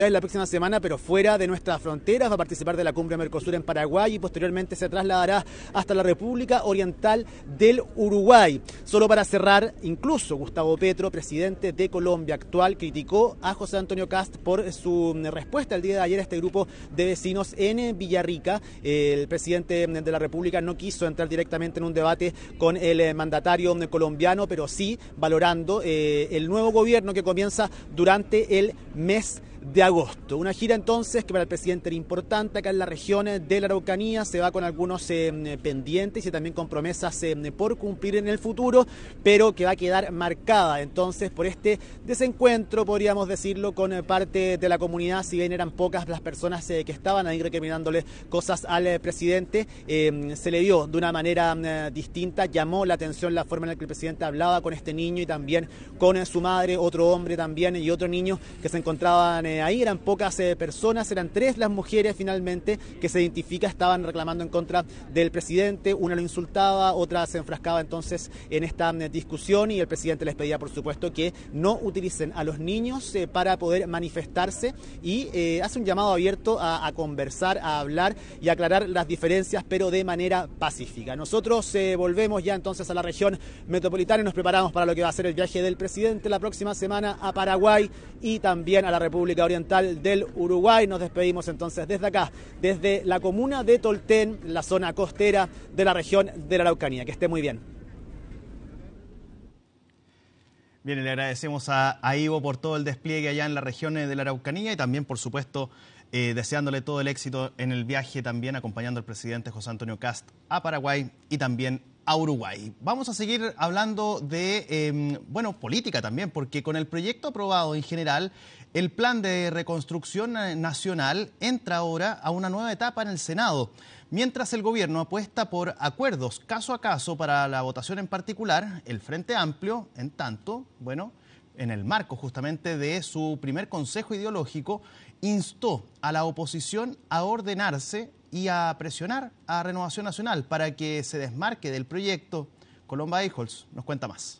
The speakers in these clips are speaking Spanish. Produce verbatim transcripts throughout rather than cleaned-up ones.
la próxima semana, pero fuera de nuestras fronteras. Va a participar de la cumbre Mercosur en Paraguay y posteriormente se trasladará hasta la República Oriental del Uruguay. Solo para cerrar, incluso Gustavo Petro, presidente de Colombia actual, criticó a José Antonio Kast por su respuesta el día de ayer a este grupo de vecinos en Villarrica. El presidente de la República no quiso entrar directamente en un debate con el mandatario colombiano, pero sí valorando eh, el nuevo gobierno que comienza durante el mes de agosto. Una gira entonces que para el presidente era importante acá en la región de la Araucanía. Se va con algunos eh, pendientes y también con promesas eh, por cumplir en el futuro, pero que va a quedar marcada entonces por este desencuentro, podríamos decirlo, con eh, parte de la comunidad. Si bien eran pocas las personas eh, que estaban ahí recriminándole cosas al eh, presidente, eh, se le dio de una manera eh, distinta. Llamó la atención la forma en la que el presidente hablaba con este niño y también con eh, su madre, otro hombre también y otro niño que se encontraban eh, ahí. Eran pocas eh, personas, eran tres las mujeres finalmente que se identifica, estaban reclamando en contra del presidente. Una lo insultaba, otra se enfrascaba entonces en esta eh, discusión y el presidente les pedía por supuesto que no utilicen a los niños eh, para poder manifestarse y eh, hace un llamado abierto a, a conversar, a hablar y a aclarar las diferencias, pero de manera pacífica. Nosotros eh, volvemos ya entonces a la región metropolitana y nos preparamos para lo que va a ser el viaje del presidente la próxima semana a Paraguay y también a la República Oriental del Uruguay. Nos despedimos entonces desde acá, desde la comuna de Tolten, la zona costera de la región de la Araucanía. Que esté muy bien. Bien, le agradecemos a, a Ivo por todo el despliegue allá en la región de la Araucanía y también, por supuesto, eh, deseándole todo el éxito en el viaje, también acompañando al presidente José Antonio Kast a Paraguay y también a Uruguay. Vamos a seguir hablando de, eh, bueno, política también, porque con el proyecto aprobado en general, el plan de reconstrucción nacional entra ahora a una nueva etapa en el Senado. Mientras el gobierno apuesta por acuerdos caso a caso para la votación en particular, el Frente Amplio, en tanto, bueno, en el marco justamente de su primer consejo ideológico, instó a la oposición a ordenarse y a presionar a Renovación Nacional para que se desmarque del proyecto. Colomba Eichholz nos cuenta más.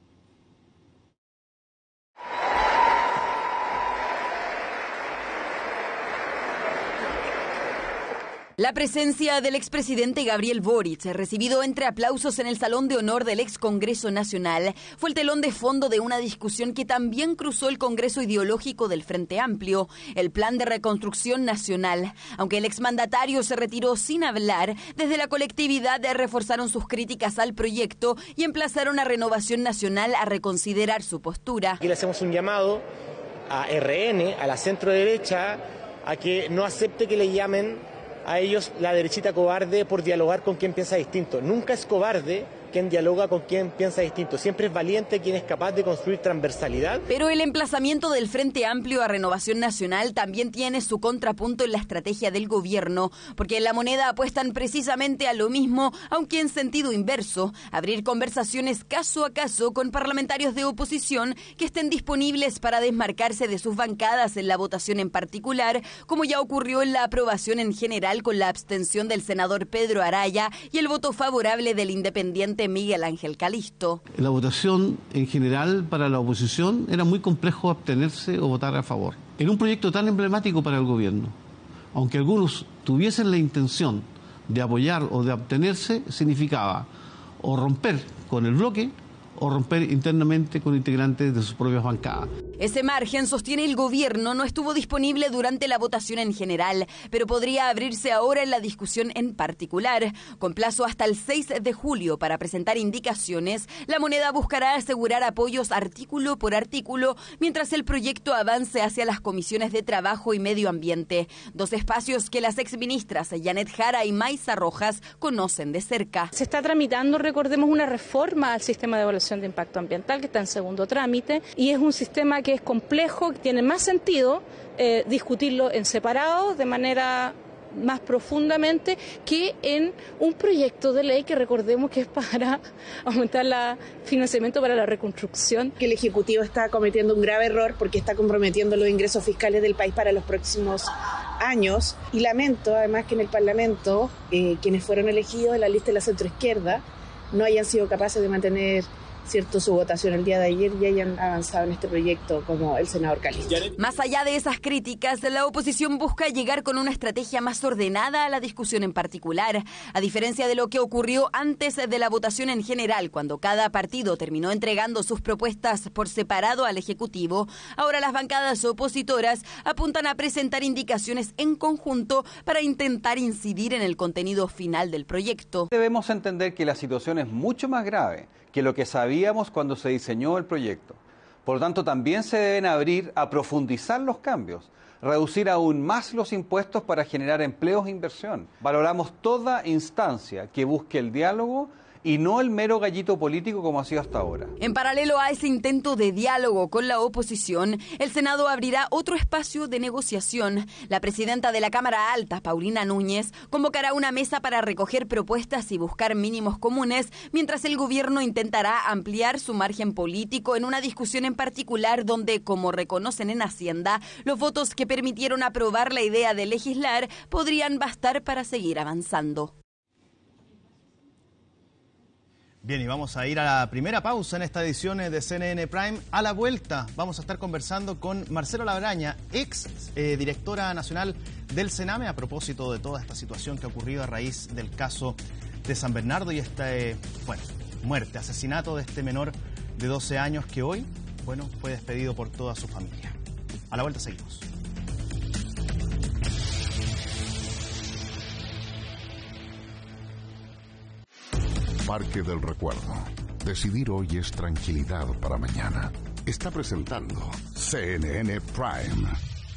La presencia del expresidente Gabriel Boric, recibido entre aplausos en el Salón de Honor del ex Congreso Nacional, fue el telón de fondo de una discusión que también cruzó el Congreso Ideológico del Frente Amplio, el Plan de Reconstrucción Nacional. Aunque el exmandatario se retiró sin hablar, desde la colectividad reforzaron sus críticas al proyecto y emplazaron a Renovación Nacional a reconsiderar su postura. Aquí le hacemos un llamado a R N, a la centro derecha, a que no acepte que le llamen a ellos la derechita cobarde por dialogar con quien piensa distinto. Nunca es cobarde quien dialoga con quien piensa distinto. Siempre es valiente quien es capaz de construir transversalidad. Pero el emplazamiento del Frente Amplio a Renovación Nacional también tiene su contrapunto en la estrategia del gobierno, porque en La Moneda apuestan precisamente a lo mismo, aunque en sentido inverso, abrir conversaciones caso a caso con parlamentarios de oposición que estén disponibles para desmarcarse de sus bancadas en la votación en particular, como ya ocurrió en la aprobación en general con la abstención del senador Pedro Araya y el voto favorable del independiente Miguel Ángel Calisto. La votación en general para la oposición era muy complejo abstenerse o votar a favor. En un proyecto tan emblemático para el gobierno, aunque algunos tuviesen la intención de apoyar o de abstenerse, significaba o romper con el bloque o romper internamente con integrantes de sus propias bancadas. Ese margen, sostiene el gobierno, no estuvo disponible durante la votación en general, pero podría abrirse ahora en la discusión en particular. Con plazo hasta el seis de julio para presentar indicaciones, La Moneda buscará asegurar apoyos artículo por artículo mientras el proyecto avance hacia las comisiones de Trabajo y Medio Ambiente, dos espacios que las exministras Janet Jara y Maysa Rojas conocen de cerca. Se está tramitando, recordemos, una reforma al sistema de evaluación de impacto ambiental que está en segundo trámite y es un sistema que es complejo, que tiene más sentido eh, discutirlo en separado de manera más profundamente que en un proyecto de ley que recordemos que es para aumentar el financiamiento para la reconstrucción. Que el Ejecutivo está cometiendo un grave error porque está comprometiendo los ingresos fiscales del país para los próximos años y lamento además que en el Parlamento eh, quienes fueron elegidos en la lista de la centroizquierda no hayan sido capaces de mantener cierto, su votación el día de ayer y hayan avanzado en este proyecto como el senador Calisto. Más allá de esas críticas, la oposición busca llegar con una estrategia más ordenada a la discusión en particular, a diferencia de lo que ocurrió antes de la votación en general, cuando cada partido terminó entregando sus propuestas por separado al Ejecutivo. Ahora las bancadas opositoras apuntan a presentar indicaciones en conjunto para intentar incidir en el contenido final del proyecto. Debemos entender que la situación es mucho más grave que lo que sabíamos cuando se diseñó el proyecto. Por lo tanto, también se deben abrir a profundizar los cambios, reducir aún más los impuestos para generar empleos e inversión. Valoramos toda instancia que busque el diálogo y no el mero gallito político como ha sido hasta ahora. En paralelo a ese intento de diálogo con la oposición, el Senado abrirá otro espacio de negociación. La presidenta de la Cámara Alta, Paulina Núñez, convocará una mesa para recoger propuestas y buscar mínimos comunes, mientras el gobierno intentará ampliar su margen político en una discusión en particular donde, como reconocen en Hacienda, los votos que permitieron aprobar la idea de legislar podrían bastar para seguir avanzando. Bien, y vamos a ir a la primera pausa en esta edición de C N N Prime. A la vuelta vamos a estar conversando con Marcela Labraña, ex eh, directora nacional del Sename, a propósito de toda esta situación que ha ocurrido a raíz del caso de San Bernardo y esta, eh, bueno, muerte, asesinato de este menor de doce años que hoy, bueno, fue despedido por toda su familia. A la vuelta seguimos. Parque del Recuerdo. Decidir hoy es tranquilidad para mañana. Está presentando C N N Prime.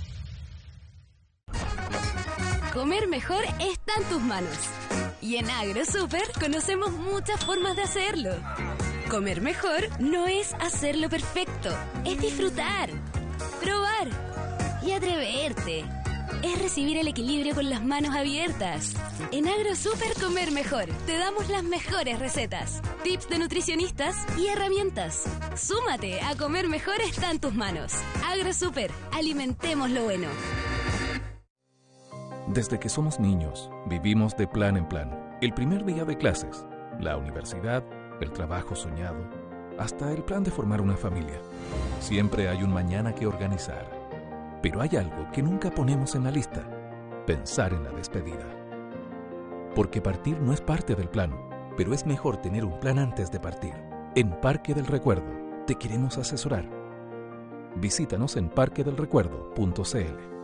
Comer mejor está en tus manos. Y en AgroSuper conocemos muchas formas de hacerlo. Comer mejor no es hacerlo perfecto, es disfrutar, probar y atreverte. Es recibir el equilibrio con las manos abiertas. En AgroSuper Comer Mejor te damos las mejores recetas, tips de nutricionistas y herramientas. Súmate a Comer Mejor está en tus manos. AgroSuper, alimentemos lo bueno. Desde que somos niños, vivimos de plan en plan. El primer día de clases, la universidad, el trabajo soñado, hasta el plan de formar una familia. Siempre hay un mañana que organizar. Pero hay algo que nunca ponemos en la lista: pensar en la despedida. Porque partir no es parte del plan, pero es mejor tener un plan antes de partir. En Parque del Recuerdo te queremos asesorar. Visítanos en parque del recuerdo punto c l.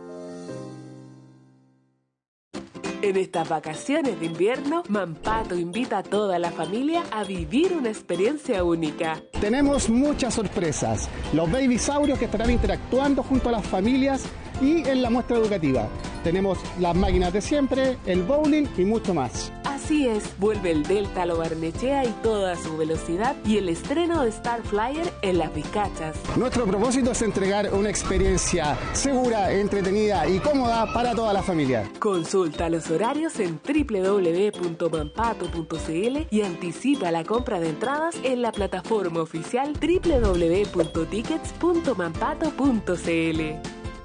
En estas vacaciones de invierno, Mampato invita a toda la familia a vivir una experiencia única. Tenemos muchas sorpresas. Los babysaurios que estarán interactuando junto a las familias y en la muestra educativa. Tenemos las máquinas de siempre, el bowling y mucho más. Así es, vuelve el Delta a Lo Barnechea y toda su velocidad y el estreno de Star Flyer en Las Vizcachas. Nuestro propósito es entregar una experiencia segura, entretenida y cómoda para toda la familia. Consulta los horarios en doble u doble u doble u punto mampato punto c l y anticipa la compra de entradas en la plataforma oficial doble u doble u doble u punto tickets punto mampato punto c l.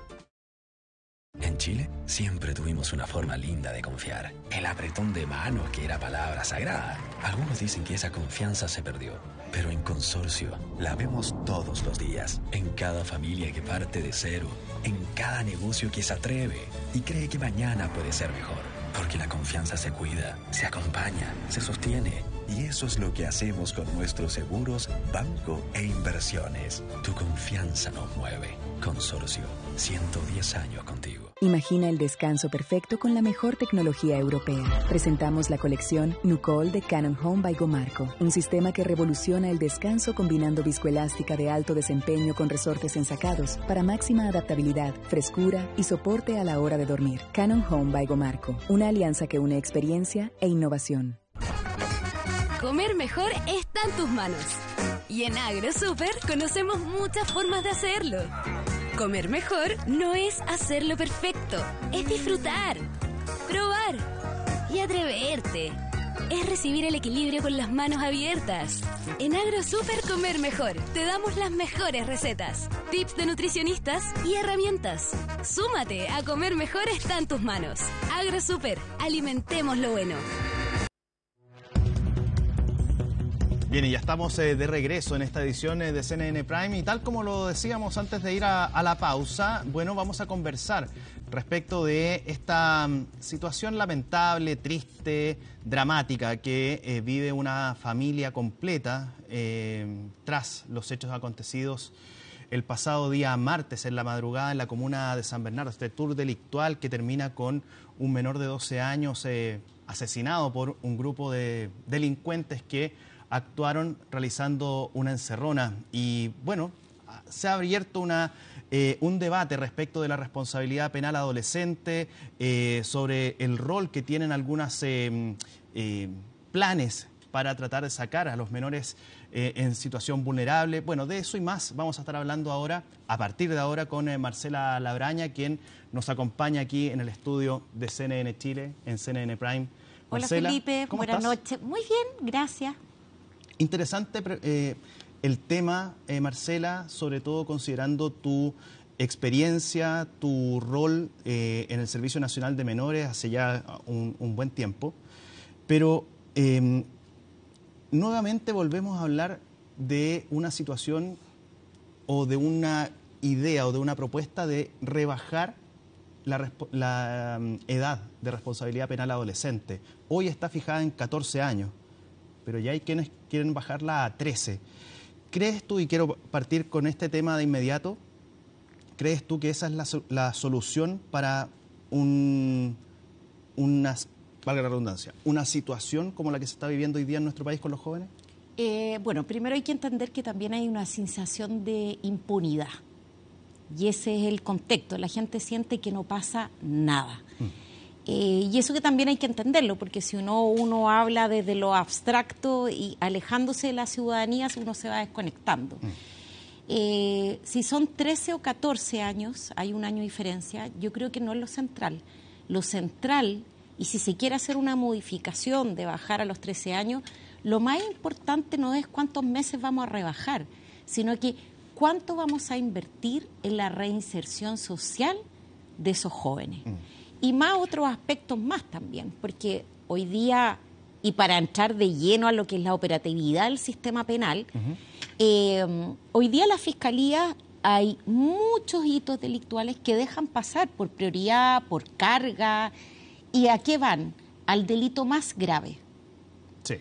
En Chile siempre tuvimos una forma linda de confiar. El apretón de manos, que era palabra sagrada. Algunos dicen que esa confianza se perdió, pero en Consorcio la vemos todos los días. En cada familia que parte de cero, en cada negocio que se atreve y cree que mañana puede ser mejor. Porque la confianza se cuida, se acompaña, se sostiene. Y eso es lo que hacemos con nuestros seguros, banco e inversiones. Tu confianza nos mueve. Consorcio, ciento diez años contigo. Imagina el descanso perfecto con la mejor tecnología europea. Presentamos la colección Nucol de Cannon Home by Gomarco, un sistema que revoluciona el descanso combinando viscoelástica de alto desempeño con resortes ensacados para máxima adaptabilidad, frescura y soporte a la hora de dormir. Cannon Home by Gomarco, una alianza que une experiencia e innovación. Comer mejor está en tus manos. Y en AgroSuper conocemos muchas formas de hacerlo. Comer mejor no es hacerlo perfecto, es disfrutar, probar y atreverte. Es recibir el equilibrio con las manos abiertas. En AgroSuper Comer Mejor te damos las mejores recetas, tips de nutricionistas y herramientas. Súmate a Comer Mejor está en tus manos. AgroSuper, alimentemos lo bueno. Bien, y ya estamos eh, de regreso en esta edición eh, de C N N Prime y tal como lo decíamos antes de ir a, a la pausa, bueno, vamos a conversar respecto de esta um, situación lamentable, triste, dramática que eh, vive una familia completa eh, tras los hechos acontecidos el pasado día martes en la madrugada en la comuna de San Bernardo, este tour delictual que termina con un menor de doce años eh, asesinado por un grupo de delincuentes que actuaron realizando una encerrona. Y bueno, se ha abierto una, eh, un debate respecto de la responsabilidad penal adolescente, eh, sobre el rol que tienen algunos eh, eh, planes para tratar de sacar a los menores eh, en situación vulnerable. Bueno, de eso y más vamos a estar hablando ahora, a partir de ahora, con eh, Marcela Labraña, quien nos acompaña aquí en el estudio de C N N Chile, en C N N Prime. Hola, Marcela, Felipe, ¿cómo buenas estás? noches. Muy bien, gracias. Interesante eh, el tema, eh, Marcela, sobre todo considerando tu experiencia, tu rol eh, en el Servicio Nacional de Menores hace ya un, un buen tiempo, pero eh, nuevamente volvemos a hablar de una situación o de una idea o de una propuesta de rebajar la, la um, edad de responsabilidad penal adolescente. Hoy está fijada en catorce años, pero ya hay quienes quieren bajarla a trece. ¿Crees tú, y quiero partir con este tema de inmediato, crees tú que esa es la, la solución para un, una, valga la redundancia, una situación como la que se está viviendo hoy día en nuestro país con los jóvenes? Eh, bueno, primero hay que entender que también hay una sensación de impunidad. Y ese es el contexto. La gente siente que no pasa nada. Mm. Eh, y eso que también hay que entenderlo, porque si uno, uno habla desde lo abstracto y alejándose de la ciudadanía, uno se va desconectando. Mm. Eh, si son trece o catorce años, hay un año de diferencia, yo creo que no es lo central. Lo central, y si se quiere hacer una modificación de bajar a los trece años, lo más importante no es cuántos meses vamos a rebajar, sino que cuánto vamos a invertir en la reinserción social de esos jóvenes. Mm. Y más otros aspectos más también, porque hoy día, y para entrar de lleno a lo que es la operatividad del sistema penal, uh-huh. eh, hoy día en la Fiscalía hay muchos hitos delictuales que dejan pasar por prioridad, por carga. ¿Y a qué van? Al delito más grave. Sí.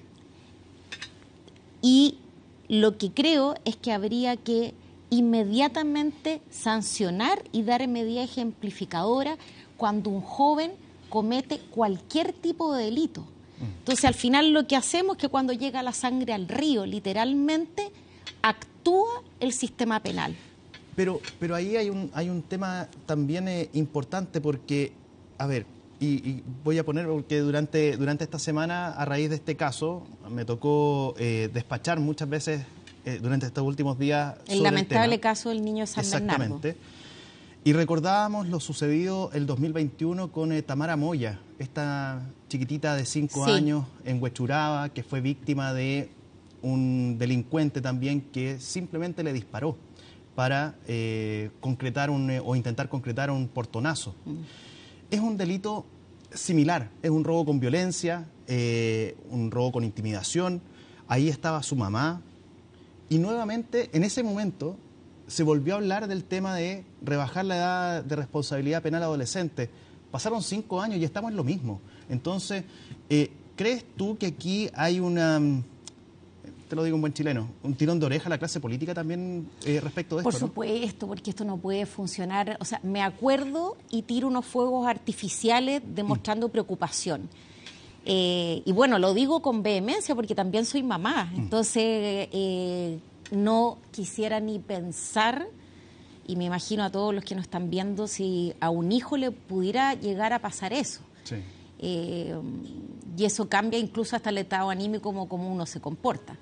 Y lo que creo es que habría que inmediatamente sancionar y dar medida ejemplificadora cuando un joven comete cualquier tipo de delito. Entonces, al final lo que hacemos es que cuando llega la sangre al río, literalmente, actúa el sistema penal. Pero, pero ahí hay un, hay un tema también eh, importante porque, a ver, y, y voy a poner, porque durante, durante esta semana, a raíz de este caso, me tocó eh, despachar muchas veces eh, durante estos últimos días sobre el lamentable el tema. Caso del niño de San Bernardo. Exactamente. Y recordábamos lo sucedido el dos mil veintiuno con eh, Tamara Moya, esta chiquitita de cinco sí. años en Huechuraba, que fue víctima de un delincuente también que simplemente le disparó para eh, concretar un, eh, o intentar concretar un portonazo. Mm. Es un delito similar, es un robo con violencia, eh, un robo con intimidación. Ahí estaba su mamá y nuevamente en ese momento se volvió a hablar del tema de rebajar la edad de responsabilidad penal adolescente. Pasaron cinco años y estamos en lo mismo. Entonces, eh, ¿crees tú que aquí hay una, te lo digo en buen chileno, un tirón de oreja a la clase política también eh, respecto de esto? Por supuesto, ¿no? Porque esto no puede funcionar. O sea, me acuerdo y tiro unos fuegos artificiales demostrando mm. preocupación. Eh, y bueno, lo digo con vehemencia porque también soy mamá. Entonces, eh, no quisiera ni pensar, y me imagino a todos los que nos están viendo, si a un hijo le pudiera llegar a pasar eso. Sí. Eh, y eso cambia incluso hasta el estado anímico como, como uno se comporta.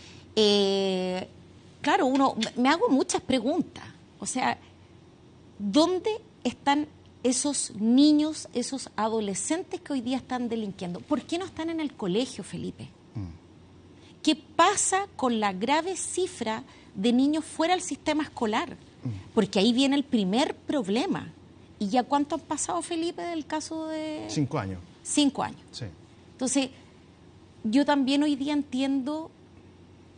Eh, claro, uno me hago muchas preguntas. O sea, ¿dónde están esos niños, esos adolescentes que hoy día están delinquiendo? ¿Por qué no están en el colegio, Felipe? ¿Qué pasa con la grave cifra de niños fuera del sistema escolar? Porque ahí viene el primer problema. ¿Y ya cuánto han pasado, Felipe, del caso de...? Cinco años. Cinco años. Sí. Entonces, yo también hoy día entiendo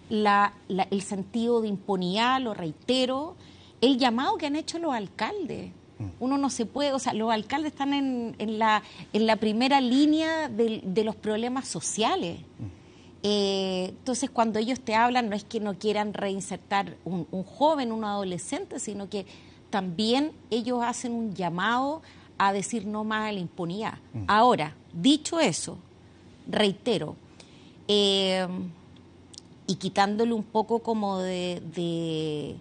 la, la, el sentido de impunidad, lo reitero, el llamado que han hecho los alcaldes. Uno no se puede, o sea, los alcaldes están en, en, la, en la primera línea de, de los problemas sociales. Eh, entonces, cuando ellos te hablan, no es que no quieran reinsertar un, un joven, un adolescente, sino que también ellos hacen un llamado a decir no más a la impunidad. Mm. Ahora, dicho eso, reitero, eh, y quitándole un poco como de, de,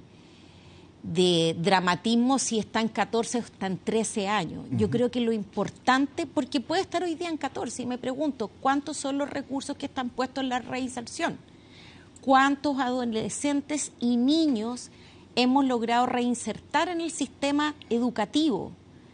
de dramatismo si está en catorce o está en trece años. Uh-huh. Yo creo que lo importante, porque puede estar hoy día en catorce, y me pregunto, ¿cuántos son los recursos que están puestos en la reinserción? ¿Cuántos adolescentes y niños hemos logrado reinsertar en el sistema educativo?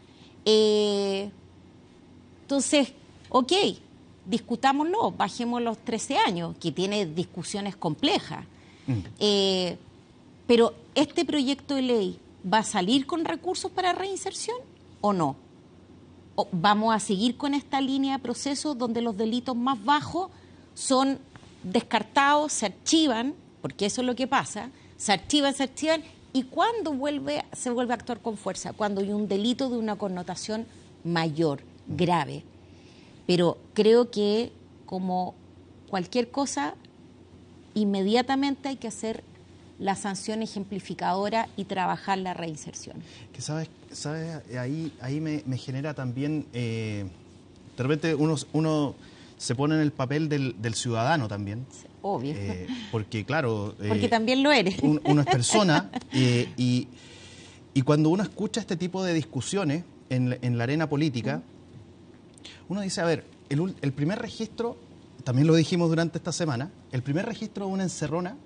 Eh, entonces, ok, discutámoslo, bajemos los trece años, que tiene discusiones complejas. Mm. Eh, pero, ¿este proyecto de ley va a salir con recursos para reinserción o no? ¿O vamos a seguir con esta línea de procesos donde los delitos más bajos son descartados, se archivan, porque eso es lo que pasa, se archivan, se archivan, y cuando vuelve, se vuelve a actuar con fuerza, cuando hay un delito de una connotación mayor, grave. Pero creo que, como cualquier cosa, inmediatamente hay que hacer la sanción ejemplificadora y trabajar la reinserción. Que sabes, sabes ahí, ahí me, me genera también, eh, de repente uno, uno se pone en el papel del, del ciudadano también. Obvio. Eh, porque claro... Eh, porque también lo eres. Un, uno es persona eh, y, y cuando uno escucha este tipo de discusiones en, en la arena política, uno dice, a ver, el, el primer registro, también lo dijimos durante esta semana, el primer registro de una encerrona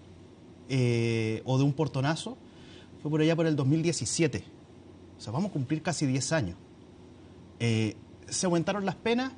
eh, o de un portonazo fue por allá por el dos mil diecisiete. O sea, vamos a cumplir casi diez años. Eh, ¿Se aumentaron las penas?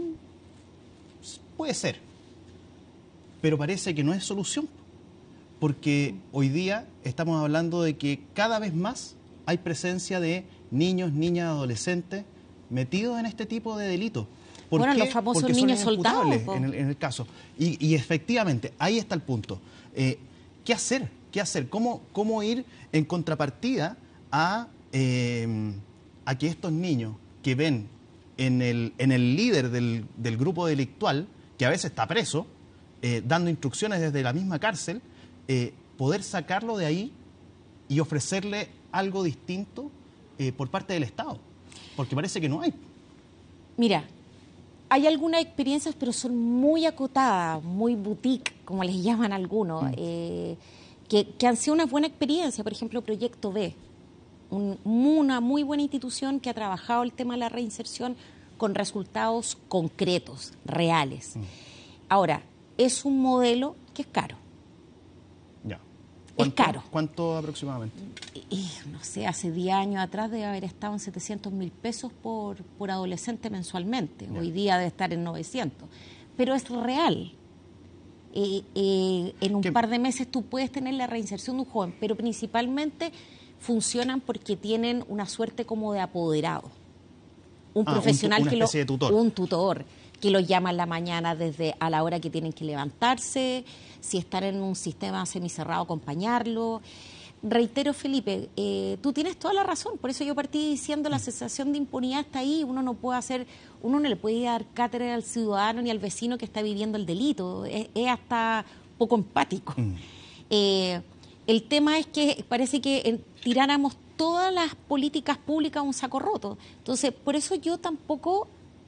Puede ser. Pero parece que no es solución, porque hoy día estamos hablando de que cada vez más hay presencia de niños, niñas, adolescentes metidos en este tipo de delitos. ¿Por bueno, qué? los famosos Porque niños son soldados. En el, en el caso. Y, y efectivamente, ahí está el punto. Eh, ¿Qué hacer? ¿Qué hacer? ¿Cómo, cómo ir en contrapartida a, eh, a que estos niños que ven en el, en el líder del, del grupo delictual, que a veces está preso, Eh, dando instrucciones desde la misma cárcel, eh, poder sacarlo de ahí y ofrecerle algo distinto eh, por parte del Estado? Porque parece que no hay. Mira, hay algunas experiencias, pero son muy acotadas, muy boutique, como les llaman algunos, mm. eh, que, que han sido una buena experiencia. Por ejemplo, Proyecto B, un, una muy buena institución que ha trabajado el tema de la reinserción con resultados concretos, reales. Mm. Ahora, es un modelo que es caro. Ya. Es caro. ¿Cuánto aproximadamente? Y, no sé, hace diez años atrás debe haber estado en setecientos mil pesos por, por adolescente mensualmente. Ya. Hoy día debe estar en novecientos. Pero es real. Eh, eh, en un ¿Qué? par de meses tú puedes tener la reinserción de un joven, pero principalmente funcionan porque tienen una suerte como de apoderado. Un ah, profesional un, una que especie lo... de tutor. Un tutor. que los llama en la mañana desde a la hora que tienen que levantarse, si están en un sistema semicerrado, acompañarlo. Reitero, Felipe, eh, tú tienes toda la razón, por eso yo partí diciendo la sensación de impunidad está ahí, uno no puede hacer, uno no le puede dar cátedra al ciudadano ni al vecino que está viviendo el delito, es, es hasta poco empático. Mm. Eh, el tema es que parece que eh, tiráramos todas las políticas públicas a un saco roto, entonces por eso yo tampoco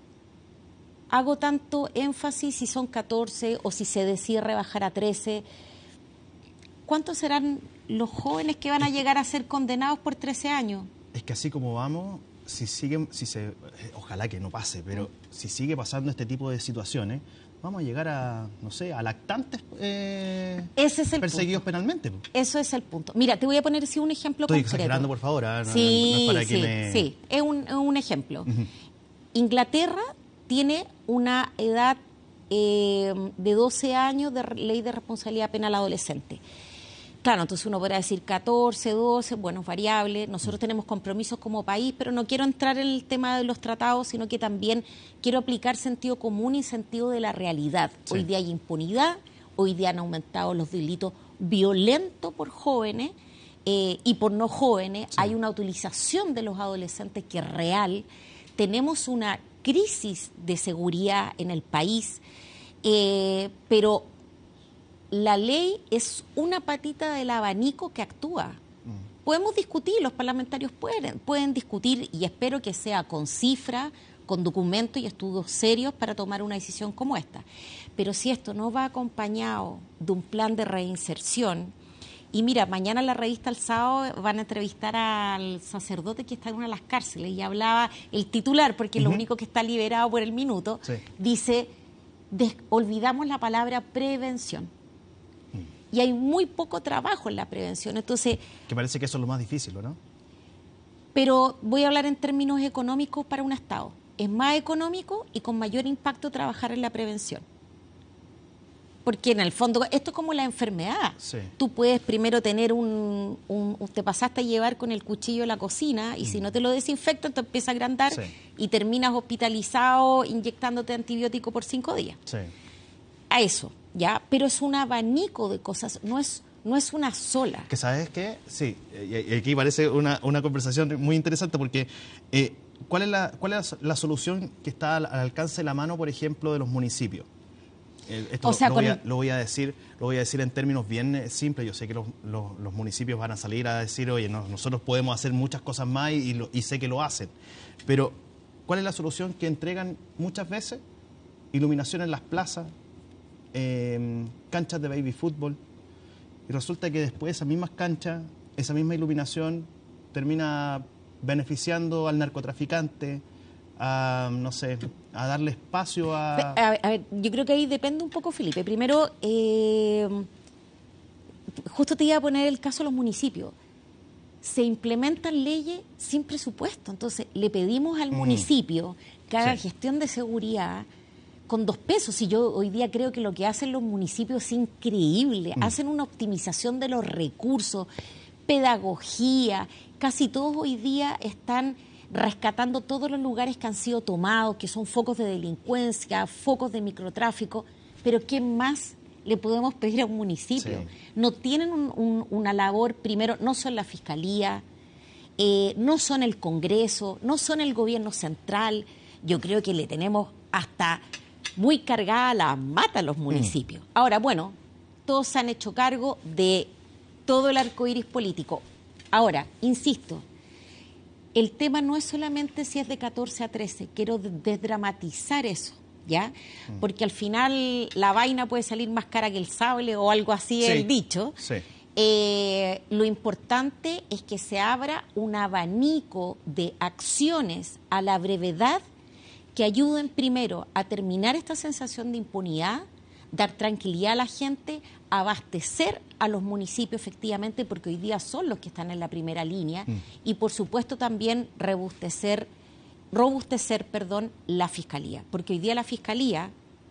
hago tanto énfasis si son catorce o si se decide rebajar a trece. ¿Cuántos serán los jóvenes que van a llegar a ser condenados por trece años? Es que así como vamos, si siguen, si se, ojalá que no pase, pero si sigue pasando este tipo de situaciones, vamos a llegar a, no sé, a lactantes eh, Ese es el perseguidos punto. penalmente. Eso es el punto. Mira, te voy a poner sí, un ejemplo Estoy concreto. exagerando, por favor. ¿eh? No, sí, no es para sí, que me... sí, es un, es un ejemplo. Uh-huh. Inglaterra tiene una edad eh, de doce años de ley de responsabilidad penal adolescente. Claro, entonces uno podrá decir catorce, doce, bueno, es variable. Nosotros tenemos compromisos como país, pero no quiero entrar en el tema de los tratados, sino que también quiero aplicar sentido común y sentido de la realidad. Sí. Hoy día hay impunidad, hoy día han aumentado los delitos violentos por jóvenes eh, y por no jóvenes. Sí. Hay una utilización de los adolescentes que es real. Tenemos una crisis de seguridad en el país, eh, pero la ley es una patita del abanico que actúa. Mm. Podemos discutir, los parlamentarios pueden, pueden discutir, y espero que sea con cifras, con documentos y estudios serios para tomar una decisión como esta. Pero si esto no va acompañado de un plan de reinserción, y mira, mañana en la revista El Sábado van a entrevistar al sacerdote que está en una de las cárceles y hablaba el titular, porque es uh-huh. lo único que está liberado por el minuto, sí. dice, des- olvidamos la palabra prevención. Uh-huh. Y hay muy poco trabajo en la prevención. Entonces, que parece que eso es lo más difícil, ¿no? Pero voy a hablar en términos económicos para un Estado. Es más económico y con mayor impacto trabajar en la prevención. Porque en el fondo, esto es como la enfermedad. Sí. Tú puedes primero tener un, un... Te pasaste a llevar con el cuchillo a la cocina y mm. si no te lo desinfectan, te empieza a agrandar sí. y terminas hospitalizado inyectándote antibiótico por cinco días. Sí. A eso, ¿ya? Pero es un abanico de cosas, no es, no es una sola. ¿Que sabes qué? Sí, y aquí parece una, una conversación muy interesante porque... Eh, ¿cuál es, la, ¿Cuál es la solución que está al, al alcance de la mano, por ejemplo, de los municipios? Esto o sea, lo, voy a, lo voy a decir lo voy a decir en términos bien simples. Yo sé que los, los, los municipios van a salir a decir, oye, no, nosotros podemos hacer muchas cosas más y, y, lo, y sé que lo hacen. Pero, ¿cuál es la solución que entregan muchas veces? Iluminación en las plazas, eh, canchas de baby fútbol. Y resulta que después esas mismas canchas, esa misma iluminación, termina beneficiando al narcotraficante, a, no sé, a darle espacio a... A, a ver, yo creo que ahí depende un poco, Felipe. Primero, eh, justo te iba a poner el caso de los municipios. Se implementan leyes sin presupuesto. Entonces, le pedimos al mm. municipio que haga sí. gestión de seguridad con dos pesos. Y yo hoy día creo que lo que hacen los municipios es increíble. Mm. Hacen una optimización de los recursos, pedagogía. Casi todos hoy día están rescatando todos los lugares que han sido tomados, que son focos de delincuencia, focos de microtráfico, pero ¿qué más le podemos pedir a un municipio? Sí. No tienen un, un, una labor, primero, no son la Fiscalía, eh, no son el Congreso, no son el Gobierno Central. Yo creo que le tenemos hasta muy cargada la mata a los municipios. Mm. Ahora, bueno, todos se han hecho cargo de todo el arco iris político. Ahora, insisto, el tema no es solamente si es de catorce a trece, quiero desdramatizar eso, ¿ya? Mm. Porque al final la vaina puede salir más cara que el sable o algo así sí. el dicho. Sí. Eh, lo importante es que se abra un abanico de acciones a la brevedad que ayuden primero a terminar esta sensación de impunidad, dar tranquilidad a la gente, abastecer a los municipios efectivamente, porque hoy día son los que están en la primera línea, mm. y por supuesto también robustecer, robustecer perdón, la Fiscalía, porque hoy día la Fiscalía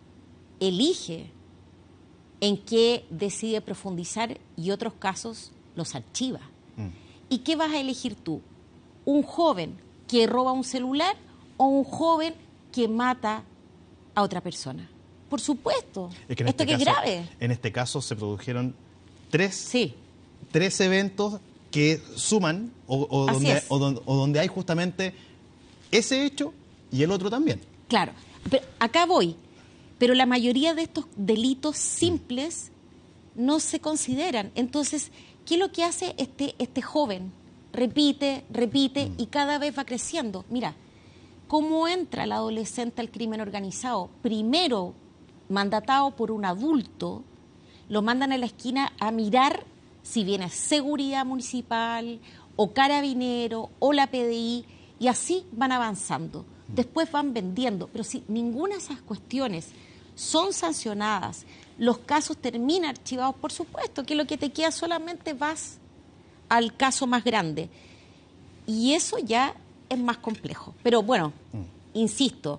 elige en qué decide profundizar y otros casos los archiva. Mm. ¿Y qué vas a elegir tú? ¿Un joven que roba un celular o un joven que mata a otra persona? Por supuesto. Es que en Esto este que caso, es grave. En este caso se produjeron tres, sí. tres eventos que suman o, o, donde, o, donde, o donde hay justamente ese hecho y el otro también. Claro. Pero acá voy. Pero la mayoría de estos delitos simples mm. no se consideran. Entonces, ¿qué es lo que hace este, este joven? Repite, repite mm. y cada vez va creciendo. Mira, ¿cómo entra el adolescente al crimen organizado? Primero, mandatado por un adulto, lo mandan a la esquina a mirar si viene seguridad municipal o carabinero o la P D I, y así van avanzando. Después van vendiendo, pero si ninguna de esas cuestiones son sancionadas, los casos terminan archivados, por supuesto que lo que te queda solamente vas al caso más grande. Y eso ya es más complejo. Pero bueno, mm. insisto,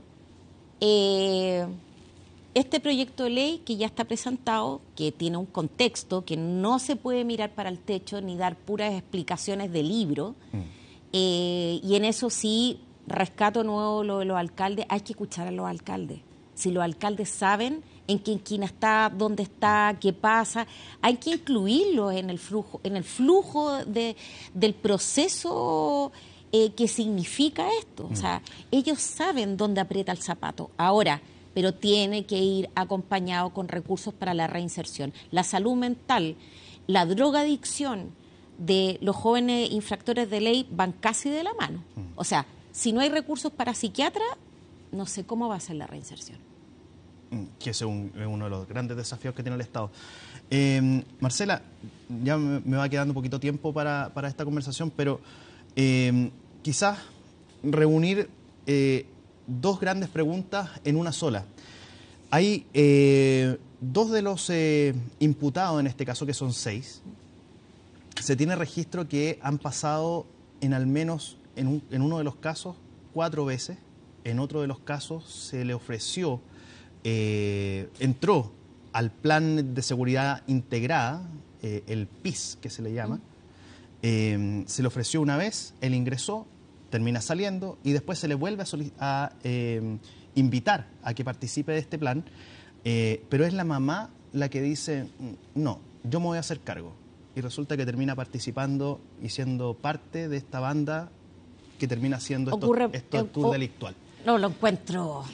eh, este proyecto de ley que ya está presentado, que tiene un contexto, que no se puede mirar para el techo ni dar puras explicaciones de libro, mm. eh, y en eso sí rescato nuevo lo de los alcaldes, hay que escuchar a los alcaldes. Si los alcaldes saben en qué esquina está, dónde está, qué pasa. Hay que incluirlo en el flujo, en el flujo de, del proceso eh, que significa esto. O sea, ellos saben dónde aprieta el zapato. Ahora, pero tiene que ir acompañado con recursos para la reinserción. La salud mental, la drogadicción de los jóvenes infractores de ley van casi de la mano. O sea, si no hay recursos para psiquiatras, no sé cómo va a ser la reinserción. Que ese es, un, es uno de los grandes desafíos que tiene el Estado. Eh, Marcela, ya me, me va quedando un poquito tiempo para, para esta conversación, pero eh, quizás reunir eh, dos grandes preguntas en una sola. Hay eh, dos de los eh, imputados en este caso, que son seis. Se tiene registro que han pasado en al menos, en, un, en uno de los casos, cuatro veces. En otro de los casos se le ofreció, eh, entró al plan de seguridad integrada, eh, el P I S que se le llama. Eh, se le ofreció una vez, él ingresó, termina saliendo y después se le vuelve a, a eh, invitar a que participe de este plan, eh, pero es la mamá la que dice, no, yo me voy a hacer cargo. Y resulta que termina participando y siendo parte de esta banda que termina siendo esto, Ocurre, esto eh, tour oh, delictual. No, lo encuentro.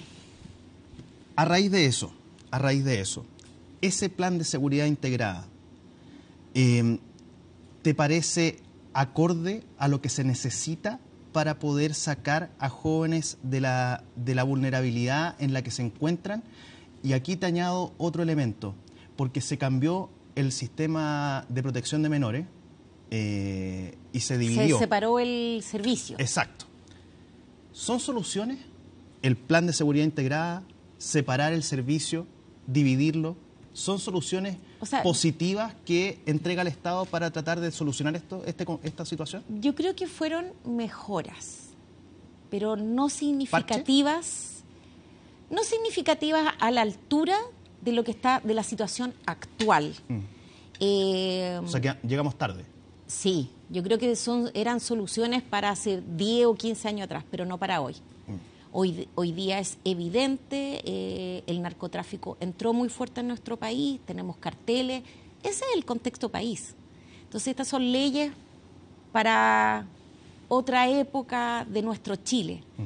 A raíz de eso, a raíz de eso, ese plan de seguridad integrada, eh, ¿te parece acorde a lo que se necesita para poder sacar a jóvenes de la, de la vulnerabilidad en la que se encuentran? Y aquí te añado otro elemento, porque se cambió el sistema de protección de menores eh, y se dividió. Se separó el servicio. Exacto. ¿Son soluciones el plan de seguridad integrada, separar el servicio, dividirlo? ¿Son soluciones o sea, positivas que entrega el Estado para tratar de solucionar esto, este, esta situación? Yo creo que fueron mejoras, pero no significativas, ¿Parche? no significativas a la altura de lo que está, de la situación actual. Mm. Eh, o sea que llegamos tarde. Sí, yo creo que son, eran soluciones para hace diez o quince años atrás, pero no para hoy. Mm. Hoy, hoy día es evidente, eh, el narcotráfico entró muy fuerte en nuestro país, tenemos carteles, ese es el contexto país. Entonces estas son leyes para otra época de nuestro Chile. Mm.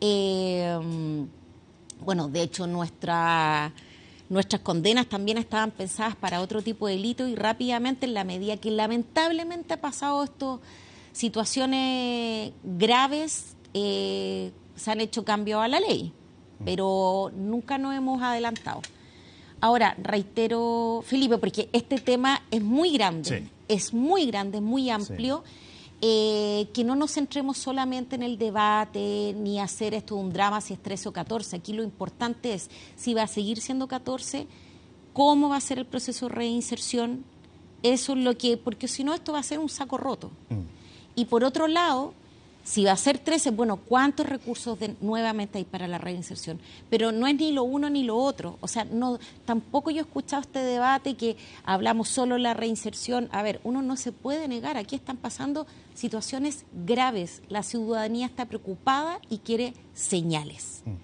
Eh, bueno, de hecho nuestra... Nuestras condenas también estaban pensadas para otro tipo de delito y rápidamente, en la medida que lamentablemente ha pasado estas situaciones graves, eh, se han hecho cambios a la ley, pero nunca nos hemos adelantado. Ahora, reitero, Felipe, porque este tema es muy grande, sí. es muy grande, es muy amplio, sí. eh, que no nos centremos solamente en el debate, ni hacer esto un drama si es trece o catorce. Aquí lo importante es si va a seguir siendo catorce, cómo va a ser el proceso de reinserción, eso es lo que, porque si no esto va a ser un saco roto. Mm. Y por otro lado, si va a ser trece, bueno, ¿cuántos recursos de, nuevamente hay para la reinserción? Pero no es ni lo uno ni lo otro. O sea, no, tampoco yo he escuchado este debate que hablamos solo de la reinserción. A ver, uno no se puede negar, aquí están pasando situaciones graves. La ciudadanía está preocupada y quiere señales. Mm.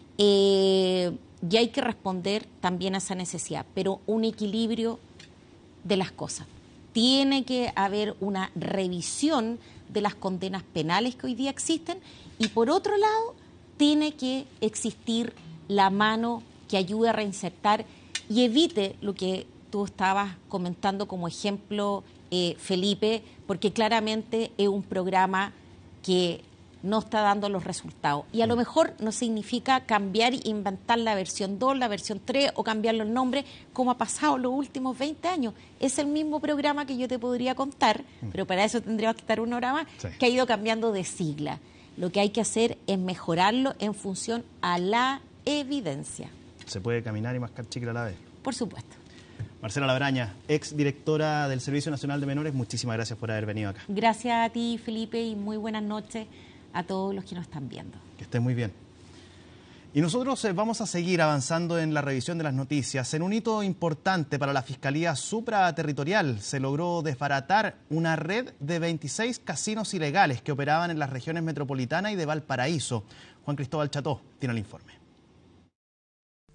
Eh, y hay que responder también a esa necesidad, pero un equilibrio de las cosas. Tiene que haber una revisión de las condenas penales que hoy día existen y por otro lado tiene que existir la mano que ayude a reinsertar y evite lo que tú estabas comentando como ejemplo, eh, Felipe, porque claramente es un programa que no está dando los resultados. Y a lo mejor no significa cambiar e inventar la versión dos, la versión tres o cambiar los nombres como ha pasado los últimos veinte años. Es el mismo programa que yo te podría contar, pero para eso tendríamos que estar una hora más, sí. que ha ido cambiando de sigla. Lo que hay que hacer es mejorarlo en función a la evidencia. Se puede caminar y mascar chicle a la vez. Por supuesto. Marcela Labraña, ex directora del Servicio Nacional de Menores, muchísimas gracias por haber venido acá. Gracias a ti, Felipe, y muy buenas noches a todos los que nos están viendo. Que estén muy bien. Y nosotros eh, vamos a seguir avanzando en la revisión de las noticias. En un hito importante para la Fiscalía Supraterritorial se logró desbaratar una red de veintiséis casinos ilegales que operaban en las regiones metropolitana y de Valparaíso. Juan Cristóbal Cható tiene el informe.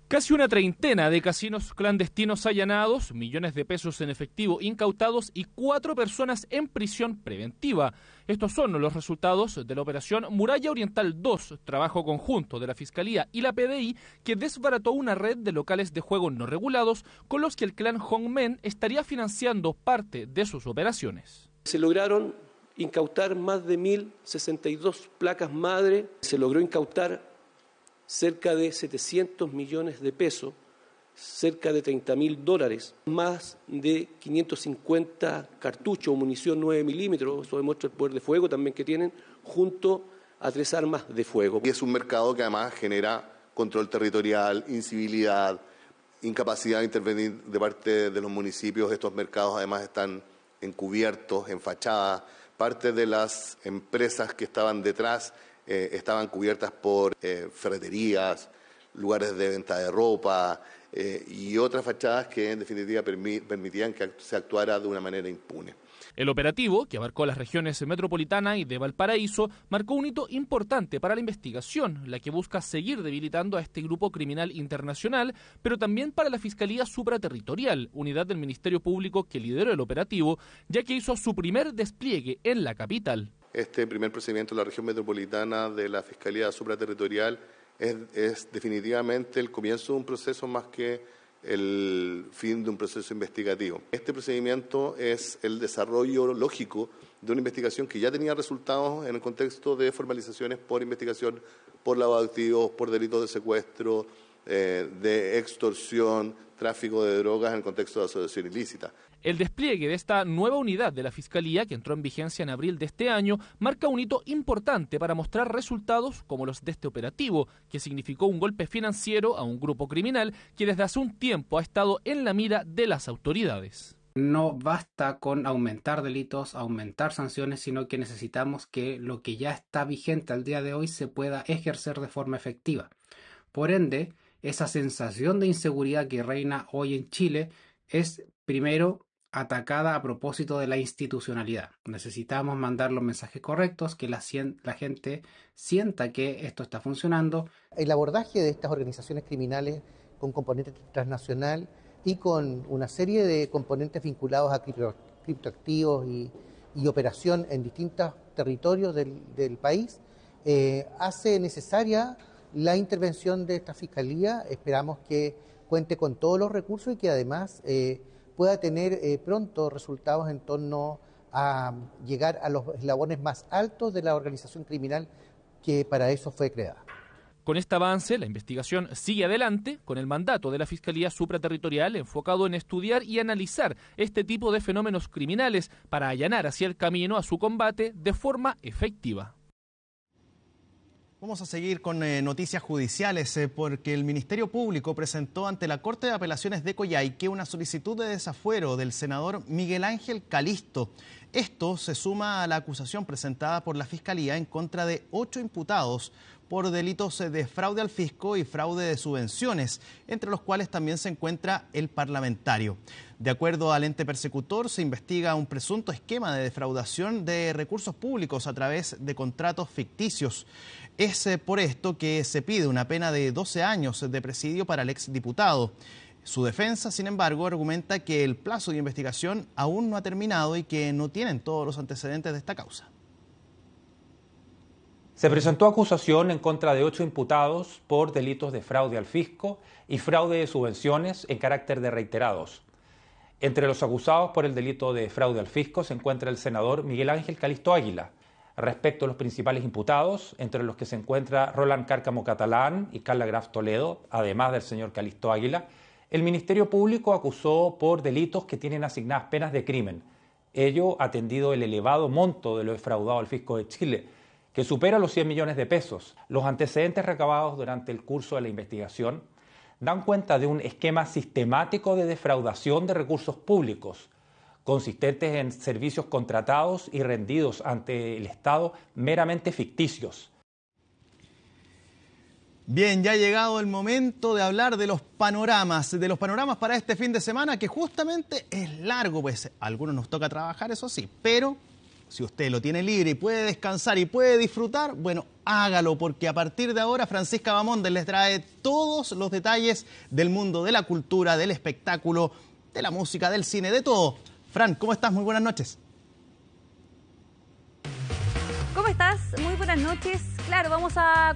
Casi una treintena de casinos clandestinos allanados, millones de pesos en efectivo incautados y cuatro personas en prisión preventiva. Estos son los resultados de la operación Muralla Oriental dos, trabajo conjunto de la Fiscalía y la P D I, que desbarató una red de locales de juego no regulados con los que el clan Hongmen estaría financiando parte de sus operaciones. Se lograron incautar más de mil sesenta y dos placas madre, se logró incautar cerca de setecientos millones de pesos, cerca de treinta mil dólares, más de quinientos cincuenta cartuchos o munición nueve milímetros, eso demuestra el poder de fuego también que tienen, junto a tres armas de fuego. Y es un mercado que además genera control territorial, incivilidad, incapacidad de intervenir de parte de los municipios. Estos mercados además están encubiertos, en fachadas. Parte de las empresas que estaban detrás Eh, estaban cubiertas por eh, ferreterías, lugares de venta de ropa eh, y otras fachadas que en definitiva permi permitían que se actuara de una manera impune. El operativo, que abarcó las regiones metropolitana y de Valparaíso, marcó un hito importante para la investigación, la que busca seguir debilitando a este grupo criminal internacional, pero también para la Fiscalía Supraterritorial, unidad del Ministerio Público que lideró el operativo, ya que hizo su primer despliegue en la capital. Este primer procedimiento en la región metropolitana de la Fiscalía Supraterritorial es, es definitivamente el comienzo de un proceso más que el fin de un proceso investigativo. Este procedimiento es el desarrollo lógico de una investigación que ya tenía resultados en el contexto de formalizaciones por investigación, por lavado de activos, por delitos de secuestro, eh, de extorsión, tráfico de drogas en el contexto de asociación ilícita. El despliegue de esta nueva unidad de la Fiscalía, que entró en vigencia en abril de este año, marca un hito importante para mostrar resultados como los de este operativo, que significó un golpe financiero a un grupo criminal que desde hace un tiempo ha estado en la mira de las autoridades. No basta con aumentar delitos, aumentar sanciones, sino que necesitamos que lo que ya está vigente al día de hoy se pueda ejercer de forma efectiva. Por ende, esa sensación de inseguridad que reina hoy en Chile es, primero, atacada a propósito de la institucionalidad. Necesitamos mandar los mensajes correctos, que la, la gente sienta que esto está funcionando. El abordaje de estas organizaciones criminales con componente transnacional y con una serie de componentes vinculados a cripto, criptoactivos y, y operación en distintos territorios del, del país eh, hace necesaria la intervención de esta Fiscalía. Esperamos que cuente con todos los recursos y que además eh, pueda tener eh, pronto resultados en torno a llegar a los eslabones más altos de la organización criminal que para eso fue creada. Con este avance, la investigación sigue adelante con el mandato de la Fiscalía Supraterritorial enfocado en estudiar y analizar este tipo de fenómenos criminales para allanar hacia el camino a su combate de forma efectiva. Vamos a seguir con eh, noticias judiciales eh, porque el Ministerio Público presentó ante la Corte de Apelaciones de Coyhaique una solicitud de desafuero del senador Miguel Ángel Calisto. Esto se suma a la acusación presentada por la Fiscalía en contra de ocho imputados por delitos de fraude al fisco y fraude de subvenciones, entre los cuales también se encuentra el parlamentario. De acuerdo al ente persecutor, se investiga un presunto esquema de defraudación de recursos públicos a través de contratos ficticios. Es por esto que se pide una pena de doce años de presidio para el exdiputado. Su defensa, sin embargo, argumenta que el plazo de investigación aún no ha terminado y que no tienen todos los antecedentes de esta causa. Se presentó acusación en contra de ocho imputados por delitos de fraude al fisco y fraude de subvenciones en carácter de reiterados. Entre los acusados por el delito de fraude al fisco se encuentra el senador Miguel Ángel Calisto Águila. Respecto a los principales imputados, entre los que se encuentra Roland Cárcamo Catalán y Carla Graf Toledo, además del señor Calisto Águila, el Ministerio Público acusó por delitos que tienen asignadas penas de crimen. Ello atendido el elevado monto de lo defraudado al fisco de Chile, que supera los cien millones de pesos. Los antecedentes recabados durante el curso de la investigación dan cuenta de un esquema sistemático de defraudación de recursos públicos, consistentes en servicios contratados y rendidos ante el Estado meramente ficticios. Bien, ya ha llegado el momento de hablar de los panoramas, de los panoramas para este fin de semana, que justamente es largo, pues a algunos nos toca trabajar, eso sí, pero Si usted lo tiene libre y puede descansar y puede disfrutar, bueno, hágalo, porque a partir de ahora Francisca Bamonde les trae todos los detalles del mundo de la cultura, del espectáculo, de la música, del cine, de todo. Fran, ¿cómo estás? Muy buenas noches. ¿Cómo estás? Muy buenas noches. Claro, vamos a